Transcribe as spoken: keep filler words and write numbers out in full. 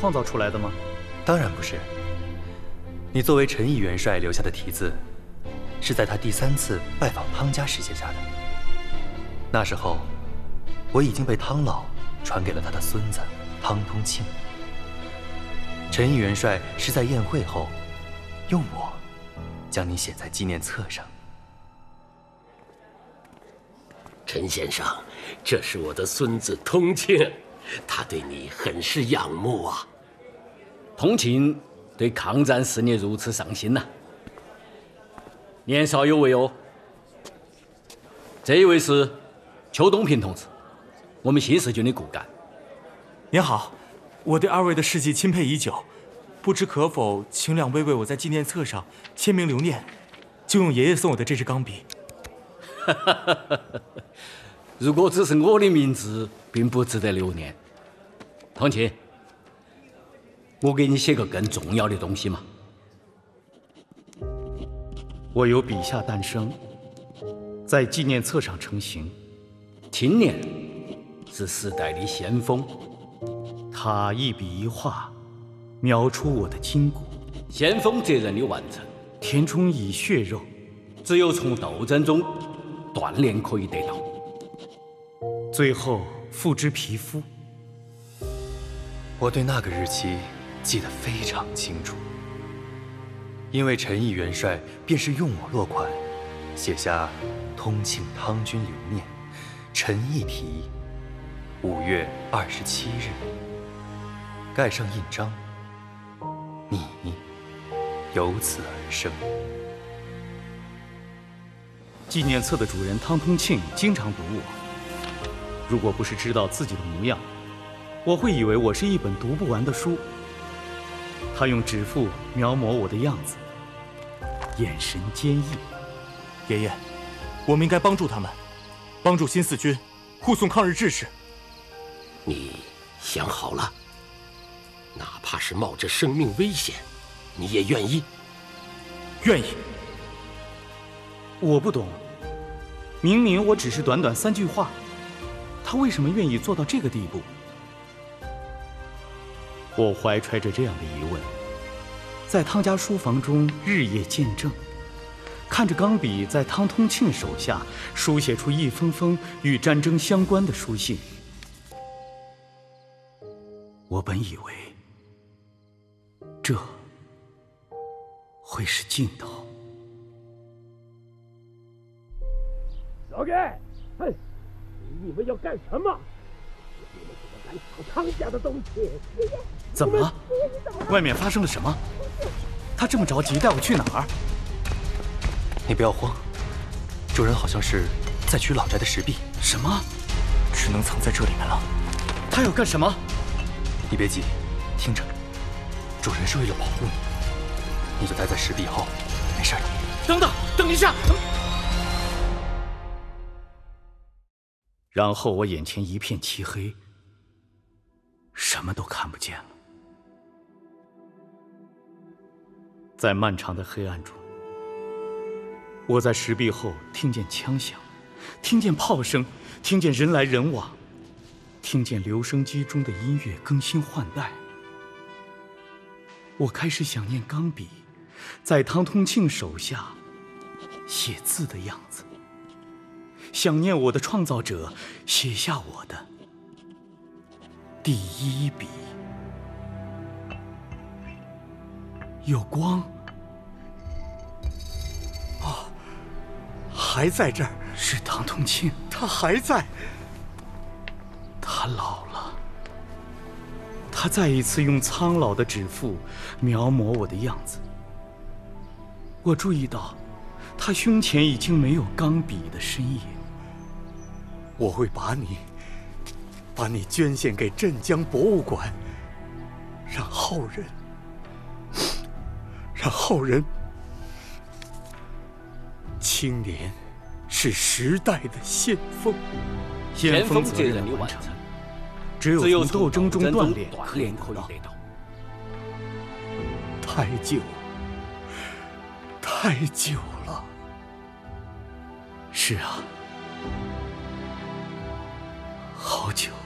创造出来的吗？ 当然不是。你作为陈毅元帅留下的题字，是在他第三次拜访汤家时写下的。那时候，我已经被汤老传给了他的孙子汤通庆。陈毅元帅是在宴会后，用我将你写在纪念册上。 陈先生，这是我的孙子通庆，他对你很是仰慕啊。 通庆对抗战事业如此上心呐、啊，年少有为哦。这一位是邱东平同志，我们新四军的骨干。 您好，我对二位的事迹钦佩已久，不知可否请两位为我在纪念册上签名留念，就用爷爷送我的这支钢笔。 如果只是我的名字，并不值得留念。通庆，我给你写个更重要的东西嘛。 我由笔下诞生，在纪念册上成型。 青年是时代的先锋， 他一笔一画，描出我的筋骨。 先锋责任的完成， 填充以血肉， 只有从斗争中锻炼可以得到。 最后付之皮肤。 我对那个日期记得非常清楚，因为陈毅元帅便是用我落款，写下“通庆汤军留念，陈毅题，五月二十七日”，盖上印章，你由此而生。 纪念册的主人汤通庆经常读我，如果不是知道自己的模样，我会以为我是一本读不完的书。他用指腹描摹我的样子，眼神坚毅。 爷爷，我们应该帮助他们，帮助新四军护送抗日志士。 你想好了？哪怕是冒着生命危险，你也愿意？ 愿意。 我不懂，明明我只是短短三句话，他为什么愿意做到这个地步？我怀揣着这样的疑问，在汤家书房中日夜见证，看着钢笔在汤通庆手下书写出一封封与战争相关的书信。我本以为这会是尽头。 老盖，嘿，你们要干什么？你们怎么敢抢汤家的东西？ 怎么了？外面发生了什么？他这么着急带我去哪儿？ 你不要慌，主人好像是在取老宅的石壁。 什么？ 只能藏在这里面了。 他要干什么？ 你别急，听着，主人是为了保护你，你就待在石壁后，没事的。 等等，等一下！然后我眼前一片漆黑，什么都看不见了。在漫长的黑暗中，我在石壁后听见枪响，听见炮声，听见人来人往，听见留声机中的音乐更新换代。我开始想念钢笔在汤通庆手下写字的样子，想念我的创造者写下我的第一笔。有光。 哦，还在这儿。 是汤通庆， 他还在。 他老了。他再一次用苍老的指腹描摹我的样子。我注意到，他胸前已经没有钢笔的身影。 我会把你，把你捐献给镇江博物馆，让后人，让后人。青年是时代的先锋， 先锋责任的完成，只有从斗争中锻炼可以得到。 太久，太久了。 是啊，好久。